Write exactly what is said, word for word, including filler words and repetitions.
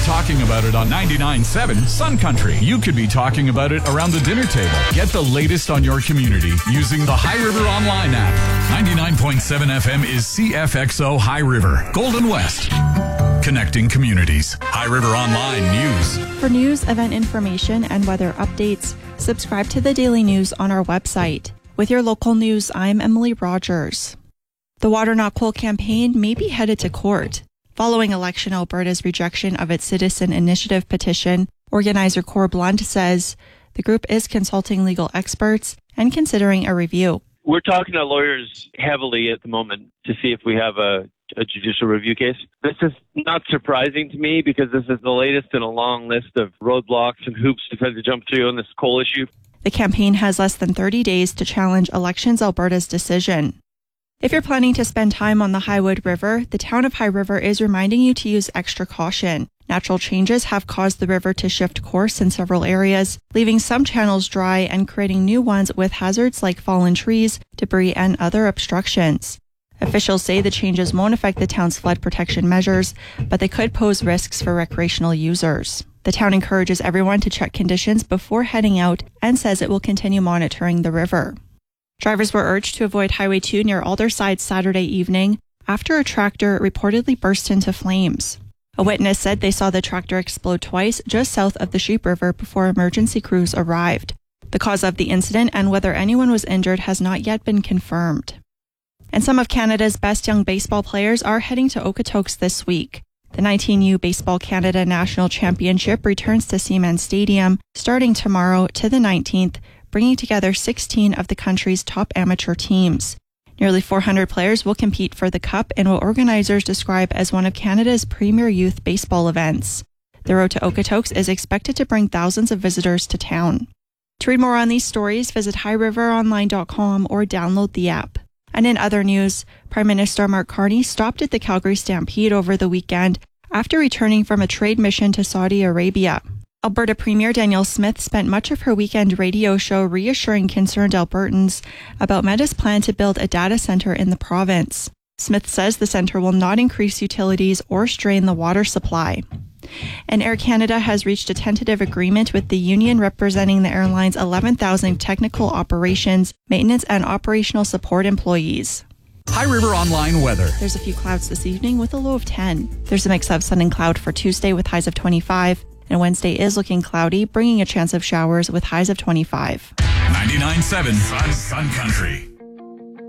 talking about it on ninety-nine point seven Sun Country. You could be talking about it around the dinner table. Get the latest on your community using the High River Online app. ninety-nine point seven F M is C F X O High River, Golden West. Connecting communities. High River Online News. For news, event information, and weather updates, subscribe to the Daily News on our website. With your local news, I'm Emily Rogers. The Water Not Coal campaign may be headed to court. Following Election Alberta's rejection of its citizen initiative petition, organizer Cor Blunt says the group is consulting legal experts and considering a review. We're talking to lawyers heavily at the moment to see if we have a, a judicial review case. This is not surprising to me because this is the latest in a long list of roadblocks and hoops we've had to jump through on this coal issue. The campaign has less than thirty days to challenge Elections Alberta's decision. If you're planning to spend time on the Highwood River, the town of High River is reminding you to use extra caution. Natural changes have caused the river to shift course in several areas, leaving some channels dry and creating new ones with hazards like fallen trees, debris, and other obstructions. Officials say the changes won't affect the town's flood protection measures, but they could pose risks for recreational users. The town encourages everyone to check conditions before heading out and says it will continue monitoring the river. Drivers were urged to avoid Highway two near Alderside Saturday evening after a tractor reportedly burst into flames. A witness said they saw the tractor explode twice just south of the Sheep River before emergency crews arrived. The cause of the incident and whether anyone was injured has not yet been confirmed. And some of Canada's best young baseball players are heading to Okotoks this week. The nineteen U Baseball Canada National Championship returns to Seaman Stadium starting tomorrow to the nineteenth, bringing together sixteen of the country's top amateur teams. Nearly four hundred players will compete for the Cup in what organizers describe as one of Canada's premier youth baseball events. The road to Okotoks is expected to bring thousands of visitors to town. To read more on these stories, visit high river online dot com or download the app. And in other news, Prime Minister Mark Carney stopped at the Calgary Stampede over the weekend after returning from a trade mission to Saudi Arabia. Alberta Premier Danielle Smith spent much of her weekend radio show reassuring concerned Albertans about Meta's plan to build a data centre in the province. Smith says the centre will not increase utilities or strain the water supply. And Air Canada has reached a tentative agreement with the union representing the airline's eleven thousand technical operations, maintenance, and operational support employees. High River Online weather. There's a few clouds this evening with a low of ten. There's a mix of sun and cloud for Tuesday with highs of twenty-five. And Wednesday is looking cloudy, bringing a chance of showers with highs of twenty-five. ninety-nine point seven Sun, Sun Country.